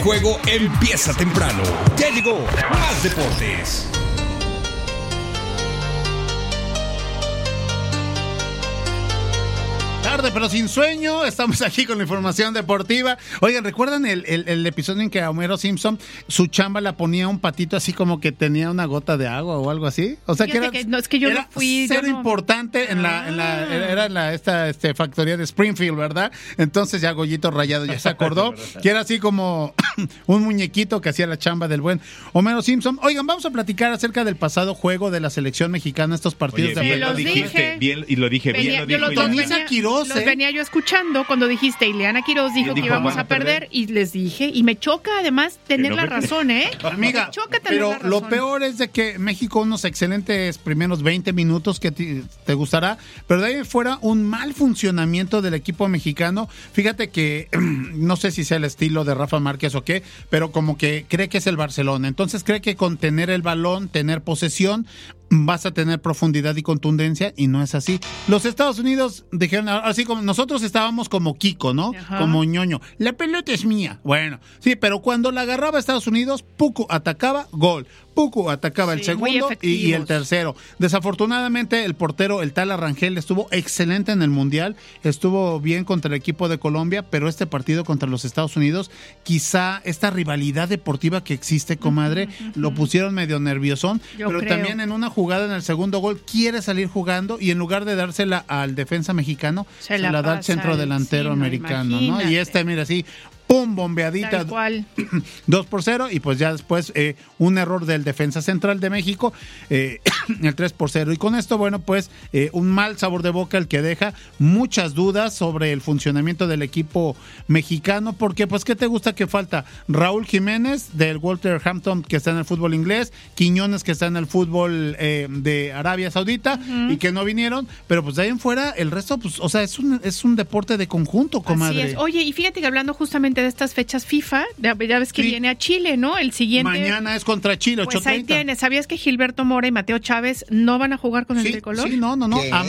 Juego empieza temprano. Ya llegó Más Deportes. Tarde pero sin sueño, estamos aquí con la información deportiva. Oigan, ¿recuerdan el episodio en que a Homero Simpson su chamba la ponía un patito así como que tenía una gota de agua o algo así? O sea, Fíjate que era, no, es que yo era no fui, cero yo no... importante era esta factoría de Springfield, ¿verdad? Entonces ya Goyito Rayado ya se acordó que era así como un muñequito que hacía la chamba del buen Homero Simpson. Oigan, vamos a platicar acerca del pasado juego de la selección mexicana, estos partidos. Oye, de bien, lo dijiste bien y lo dije bien. Los venía yo escuchando cuando dijiste Ileana Quiroz dijo que íbamos a perder y les dije, y me choca además tener la razón, Amiga, me choca tener pero la razón. lo peor es de que México unos excelentes primeros 20 minutos que te gustará, pero de ahí fuera un mal funcionamiento del equipo mexicano. Fíjate que no sé si sea el estilo de Rafa Márquez o qué, pero como que cree que es el Barcelona, entonces cree que con tener el balón, tener posesión, vas a tener profundidad y contundencia, y no es así. Los Estados Unidos dijeron, así como nosotros estábamos como Kiko, ¿no? Ajá. Como ñoño. La pelota es mía. Bueno, sí, pero cuando la agarraba Estados Unidos, Puku atacaba, gol. Puku atacaba el segundo y el tercero. Desafortunadamente, el portero, el tal Arrangel, estuvo excelente en el Mundial, estuvo bien contra el equipo de Colombia, pero este partido contra los Estados Unidos, quizá esta rivalidad deportiva que existe, comadre, lo pusieron medio nerviosón, pero creo. También en una jugada en el segundo gol quiere salir jugando y en lugar de dársela al defensa mexicano, se la da al centro delantero americano, ¿no? Y mira, así, pum, bombeadita, 2-0, y pues ya después un error del defensa central de México, el 3-0. Y con esto, bueno, pues un mal sabor de boca el que deja muchas dudas sobre el funcionamiento del equipo mexicano, porque pues, ¿qué te gusta que falta? Raúl Jiménez del Wolverhampton, que está en el fútbol inglés, Quiñones, que está en el fútbol de Arabia Saudita, y que no vinieron, pero pues de ahí en fuera, el resto, pues, o sea, es un deporte de conjunto, comadre. Así es. Oye, y fíjate que hablando justamente de estas fechas FIFA, ya ves que viene a Chile, ¿no? El siguiente. Mañana es contra Chile, 8:30. Pues ahí tienes. ¿Sabías que Gilberto Mora y Mateo Chávez no van a jugar con el tricolor? Sí, no.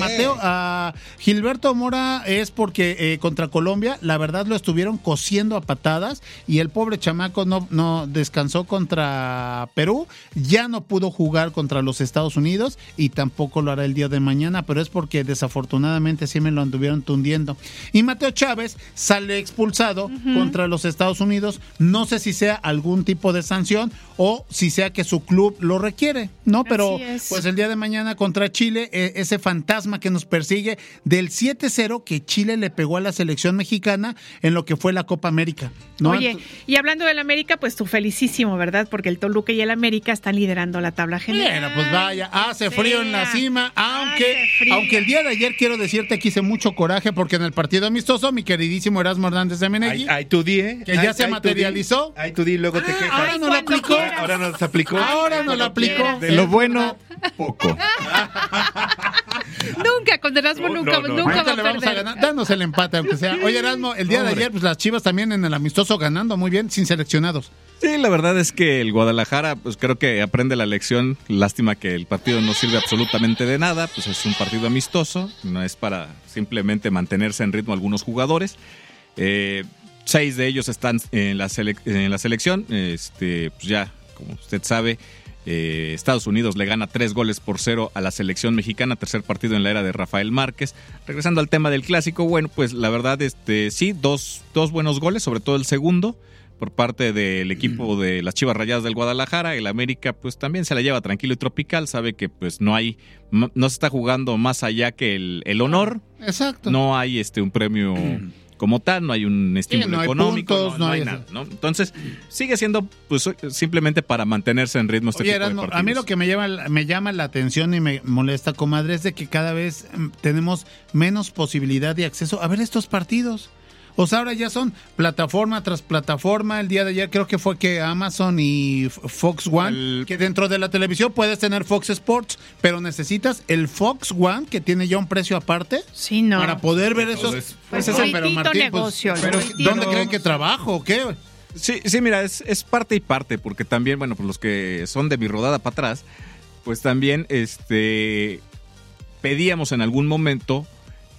A Gilberto Mora es porque contra Colombia, la verdad lo estuvieron cosiendo a patadas y el pobre chamaco no descansó contra Perú, ya no pudo jugar contra los Estados Unidos y tampoco lo hará el día de mañana, pero es porque desafortunadamente sí me lo anduvieron tundiendo. Y Mateo Chávez sale expulsado contra los Estados Unidos, no sé si sea algún tipo de sanción o si sea que su club lo requiere, ¿no? Pero pues el día de mañana contra Chile, ese fantasma que nos persigue del 7-0 que Chile le pegó a la selección mexicana en lo que fue la Copa América, ¿no? Oye, y hablando del América, pues tú felicísimo, ¿verdad? Porque el Toluca y el América están liderando la tabla general. Bueno, pues vaya, hace frío en la cima, aunque el día de ayer quiero decirte que hice mucho coraje porque en el partido amistoso mi queridísimo Erasmo Hernández de Menegui, que ya se materializó. Ahí tú di, luego te quejas. Ahora no lo aplicó. Ahora no se aplicó. Ahora no lo aplicó. De lo bueno, poco. Nunca, con Erasmo nunca va a vamos a ganar. Danos el empate, aunque sea. Oye, Erasmo, el día de ayer, pues las Chivas también en el amistoso ganando muy bien, sin seleccionados. Sí, la verdad es que el Guadalajara, pues creo que aprende la lección. Lástima que el partido no sirve absolutamente de nada, pues es un partido amistoso, no es para simplemente mantenerse en ritmo algunos jugadores. 6 de ellos están en la selección, pues ya, como usted sabe, Estados Unidos le gana 3-0 a la selección mexicana, tercer partido en la era de Rafael Márquez. Regresando al tema del clásico, bueno, pues la verdad, sí, dos buenos goles, sobre todo el segundo, por parte del equipo de las Chivas Rayadas del Guadalajara. El América pues también se la lleva tranquilo y tropical, sabe que pues no se está jugando más allá que el honor. Exacto. No hay un premio como tal, no hay un estímulo no económico, puntos, no hay nada, ¿no? Entonces, sigue siendo pues simplemente para mantenerse en ritmo tipo de partidos. A mí lo que me llama la atención y me molesta, comadre, es de que cada vez tenemos menos posibilidad de acceso a ver estos partidos. O sea, ahora ya son plataforma tras plataforma. El día de ayer creo que fue que Amazon y Fox One, que dentro de la televisión puedes tener Fox Sports, pero necesitas el Fox One, que tiene ya un precio aparte, para poder ver esos. Pero Martín, negocio, pero ¿dónde creen que trabajo o qué? Sí, mira, es parte y parte, porque también, bueno, pues los que son de mi rodada para atrás, pues también pedíamos en algún momento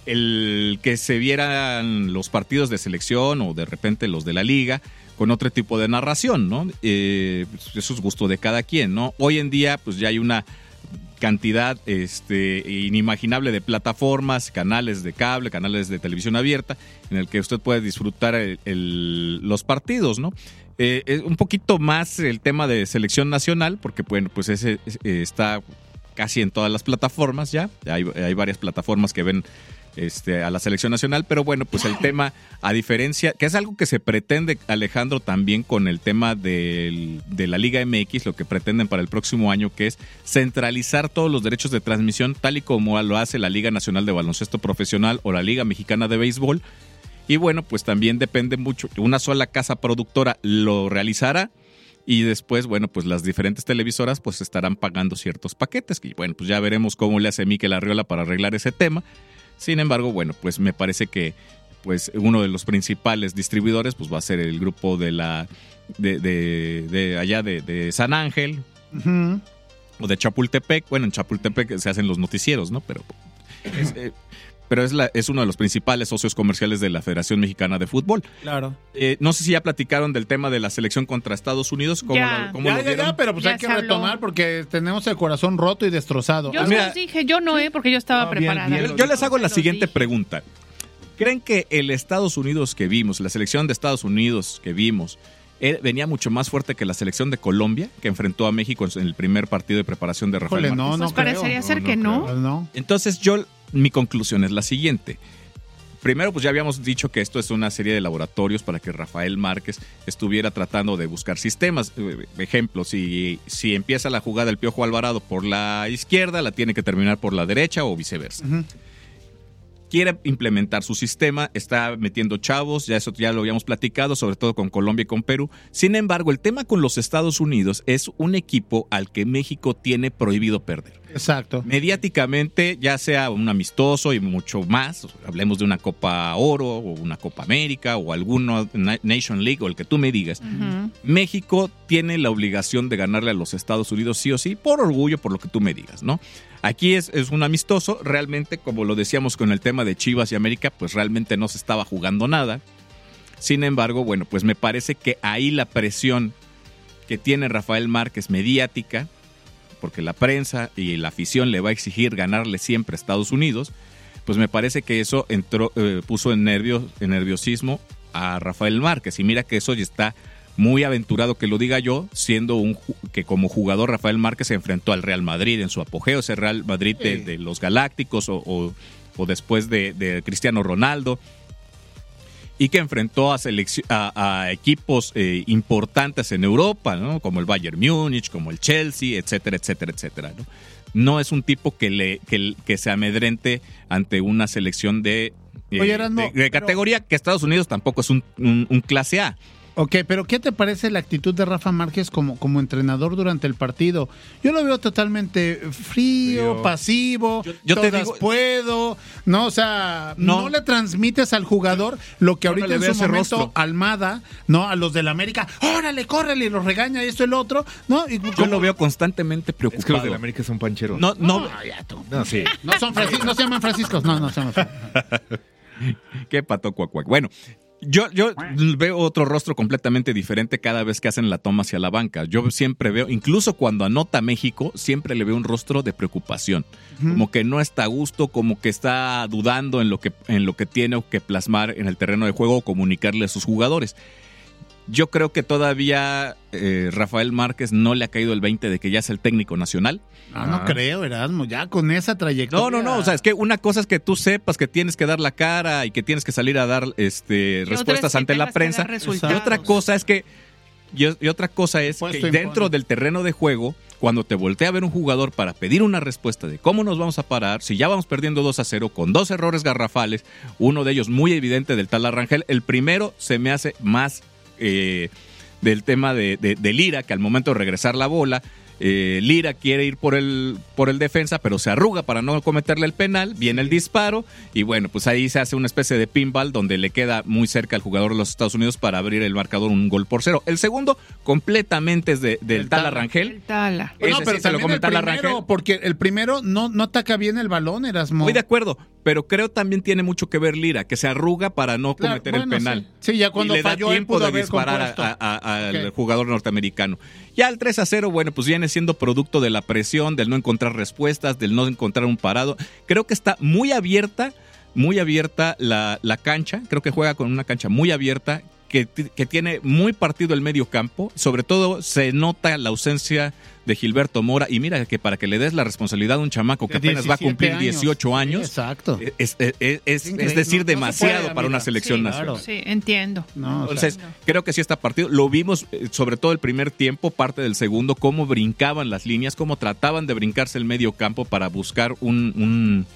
el que se vieran los partidos de selección o de repente los de la liga con otro tipo de narración, ¿no? Eso es gusto de cada quien, ¿no? Hoy en día, pues ya hay una cantidad inimaginable de plataformas, canales de cable, canales de televisión abierta, en el que usted puede disfrutar los partidos, ¿no? Es un poquito más el tema de selección nacional, porque bueno, pues ese está casi en todas las plataformas ya. Hay varias plataformas que ven a la selección nacional, pero bueno, pues el tema, a diferencia, que es algo que se pretende, Alejandro, también con el tema de la Liga MX, lo que pretenden para el próximo año, que es centralizar todos los derechos de transmisión, tal y como lo hace la Liga Nacional de Baloncesto Profesional o la Liga Mexicana de Béisbol. Y bueno, pues también depende mucho, una sola casa productora lo realizará, y después, bueno, pues las diferentes televisoras pues estarán pagando ciertos paquetes, que bueno, pues ya veremos cómo le hace Mikel Arriola para arreglar ese tema. Sin embargo, bueno, pues me parece que pues uno de los principales distribuidores pues va a ser el grupo de allá de San Ángel, uh-huh, o de Chapultepec. Bueno, en Chapultepec se hacen los noticieros, ¿no? Pero es uno de los principales socios comerciales de la Federación Mexicana de Fútbol. Claro. No sé si ya platicaron del tema de la selección contra Estados Unidos. ¿Cómo lo vieron? Pero pues ya hay que retomar porque tenemos el corazón roto y destrozado. Yo les dije, yo no, porque yo estaba preparada. Yo les hago la siguiente pregunta. ¿Creen que el Estados Unidos que vimos, la selección de Estados Unidos que vimos, venía mucho más fuerte que la selección de Colombia, que enfrentó a México en el primer partido de preparación de Rafael Márquez? No, pues parecería ser que no. Entonces mi conclusión es la siguiente. Primero, pues ya habíamos dicho que esto es una serie de laboratorios para que Rafael Márquez estuviera tratando de buscar sistemas. Ejemplo, si empieza la jugada el Piojo Alvarado por la izquierda, la tiene que terminar por la derecha o viceversa. Uh-huh. Quiere implementar su sistema, está metiendo chavos, eso ya lo habíamos platicado, sobre todo con Colombia y con Perú. Sin embargo, el tema con los Estados Unidos es un equipo al que México tiene prohibido perder. Exacto. Mediáticamente, ya sea un amistoso y mucho más, hablemos de una Copa Oro o una Copa América o alguna Nation League o el que tú me digas, uh-huh, México tiene la obligación de ganarle a los Estados Unidos sí o sí, por orgullo, por lo que tú me digas, ¿no? Aquí es un amistoso, realmente, como lo decíamos con el tema de Chivas y América, pues realmente no se estaba jugando nada. Sin embargo, bueno, pues me parece que ahí la presión que tiene Rafael Márquez mediática, porque la prensa y la afición le va a exigir ganarle siempre a Estados Unidos, pues me parece que eso puso en nerviosismo a Rafael Márquez. Y mira que eso ya está muy aventurado que lo diga yo, siendo que como jugador Rafael Márquez se enfrentó al Real Madrid en su apogeo, ese Real Madrid de los Galácticos o después de Cristiano Ronaldo, y que enfrentó a equipos importantes en Europa, ¿no? Como el Bayern Múnich, como el Chelsea, etcétera, etcétera, etcétera, ¿no? No es un tipo que se amedrente ante una selección de categoría, que Estados Unidos tampoco es un clase A. Ok, pero ¿qué te parece la actitud de Rafa Márquez como entrenador durante el partido? Yo lo veo totalmente frío, pasivo, yo te digo, puedo, ¿no? O sea, no le transmites al jugador lo que ahorita en su momento rostro. Almada, ¿no? A los del América, órale, córrele, y los regaña y esto y lo otro, ¿no? Y yo lo veo constantemente preocupado. Es que los del América son pancheros. No, sí. No se llaman Franciscos, no se llaman. Qué pato cuacuac. Bueno, Yo veo otro rostro completamente diferente cada vez que hacen la toma hacia la banca. Yo siempre veo, incluso cuando anota México, siempre le veo un rostro de preocupación. Uh-huh. Como que no está a gusto, como que está dudando en lo que tiene que plasmar en el terreno de juego o comunicarle a sus jugadores. Yo creo que todavía Rafael Márquez no le ha caído el 20 de que ya es el técnico nacional. No creo, Erasmo, ya con esa trayectoria. No, o sea, es que una cosa es que tú sepas que tienes que dar la cara y que tienes que salir a dar respuestas ante la prensa. Y otra cosa es que dentro del terreno de juego, cuando te voltea a ver un jugador para pedir una respuesta de cómo nos vamos a parar, si ya vamos perdiendo 2-0 con 2 errores garrafales, uno de ellos muy evidente del tal Arrangel, el primero se me hace más del tema de Lira, que al momento de regresar la bola, Lira quiere ir por el defensa, pero se arruga para no cometerle el penal, viene el disparo y bueno, pues ahí se hace una especie de pinball donde le queda muy cerca al jugador de los Estados Unidos para abrir el marcador 1-0. El segundo completamente es del tal Arrangel. El Tala. No, pero se lo comenta el primero, porque el primero no ataca bien el balón, Erasmo. Muy de acuerdo, pero creo también tiene mucho que ver Lira, que se arruga para no cometer el penal. Sí, ya cuando y le falló, da tiempo de disparar al al jugador norteamericano. Ya el 3-0, bueno, pues viene siendo producto de la presión, del no encontrar respuestas, del no encontrar un parado. Creo que está muy abierta la cancha. Creo que juega con una cancha muy abierta, que tiene muy partido el medio campo. Sobre todo se nota la ausencia de Gilberto Mora, y mira que para que le des la responsabilidad a un chamaco que apenas va a cumplir 18 años, sí, exacto. Es decir, demasiado para una selección nacional. Sí, entiendo. Entonces, creo que sí está partido. Lo vimos, sobre todo el primer tiempo, parte del segundo, cómo brincaban las líneas, cómo trataban de brincarse el medio campo para buscar un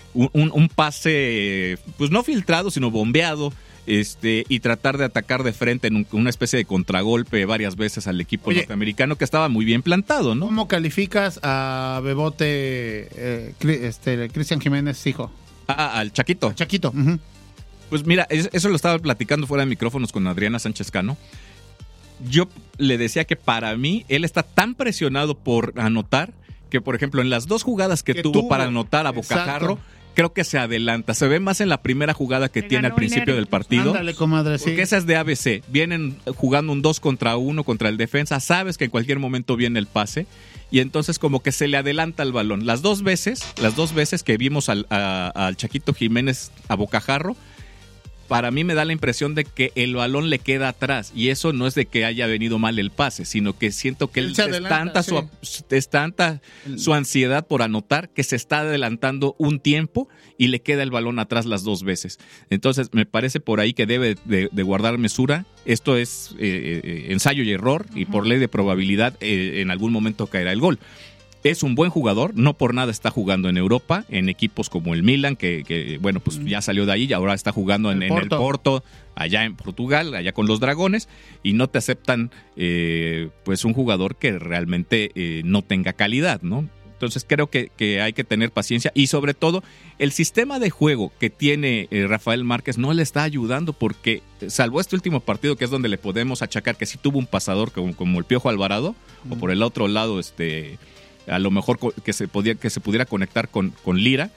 pase, pues no filtrado, sino bombeado, y tratar de atacar de frente en una especie de contragolpe varias veces al equipo norteamericano, que estaba muy bien plantado, ¿no? ¿Cómo calificas a Bebote, Cristian Jiménez, hijo? Al Chaquito. Chaquito. Pues mira, eso lo estaba platicando fuera de micrófonos con Adriana Sánchez Cano. Yo le decía que para mí él está tan presionado por anotar que, por ejemplo, en las 2 jugadas que tuvo para anotar a bocajarro, creo que se adelanta. Se ve más en la primera jugada que tiene al principio del partido. Ándale, comadre, sí. Porque esa es de ABC. Vienen jugando un 2 contra 1 contra el defensa. Sabes que en cualquier momento viene el pase. Y entonces como que se le adelanta el balón. Las dos veces que vimos al Chaquito Jiménez a bocajarro, para mí me da la impresión de que el balón le queda atrás, y eso no es de que haya venido mal el pase, sino que siento que es tanta su ansiedad por anotar que se está adelantando un tiempo y le queda el balón atrás las 2 veces. Entonces me parece por ahí que debe de guardar mesura. Esto es ensayo y error, y por ley de probabilidad en algún momento caerá el gol. Es un buen jugador, no por nada está jugando en Europa, en equipos como el Milan, que bueno, pues ya salió de ahí y ahora está jugando en el Porto, allá en Portugal, allá con los Dragones, y no te aceptan pues un jugador que realmente no tenga calidad, ¿no? Entonces creo que hay que tener paciencia, y sobre todo el sistema de juego que tiene Rafael Márquez no le está ayudando, porque salvo este último partido, que es donde le podemos achacar que sí tuvo un pasador como el Piojo Alvarado, o por el otro lado a lo mejor que se pudiera conectar con Lira.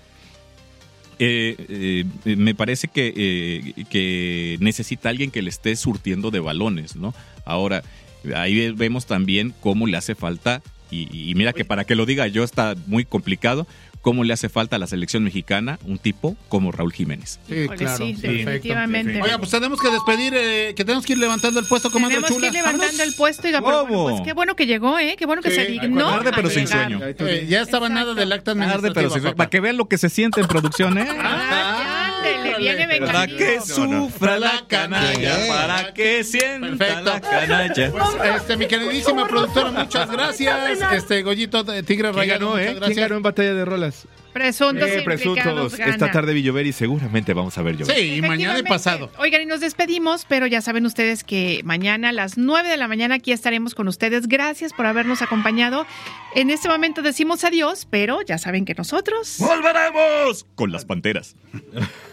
Me parece que necesita alguien que le esté surtiendo de balones, ¿no? Ahora, ahí vemos también cómo le hace falta, y mira que para que lo diga yo está muy complicado, cómo le hace falta a la selección mexicana un tipo como Raúl Jiménez. Sí, claro. Sí, definitivamente. Oiga, pues tenemos que despedir, que tenemos que ir levantando el puesto, comadre Chula. Tenemos que ir levantando el puesto, y bueno, pues qué bueno que llegó, qué bueno que se dignó. Tarde pero sin sueño. Ya estaba nada del acta administrativa. Tarde pero sin sueño. Para que vean lo que se siente en producción, Ándele, viene vengativo. Para que sufra la canalla, para que sienta la canalla. Pues, mi queridísima productora, muchas gracias. Goyito Tigre Rayano, muchas gracias. ¿Quién ganó en batalla de rolas? Presuntos Esta tarde vi llover y seguramente vamos a ver llover. Sí, y mañana y pasado. Oigan, y nos despedimos, pero ya saben ustedes que mañana a las 9 de la mañana aquí estaremos con ustedes. Gracias por habernos acompañado. En este momento decimos adiós, pero ya saben que nosotros ¡volveremos! Con las Panteras.